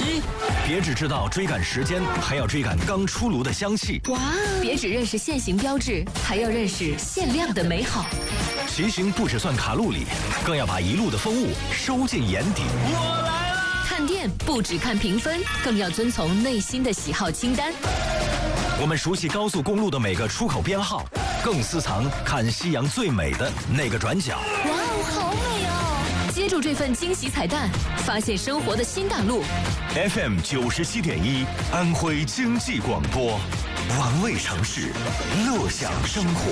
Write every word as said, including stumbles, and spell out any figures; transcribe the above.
西。 别只知道追赶时间，还要追赶刚出炉的香气。 哇！别只认识限行标志，还要认识限量的美好。 骑行不只算卡路里，更要把一路的风物收进眼底。 我来了！ 看店不只看评分，更要遵从内心的喜好清单。 我们熟悉高速公路的每个出口编号，更私藏看夕阳最美的那个转角。 哇哦，好美哦！接住这份惊喜彩蛋，发现生活的新大陆。 F M 九十七点一，安徽经济广播，玩味城市，乐享生活。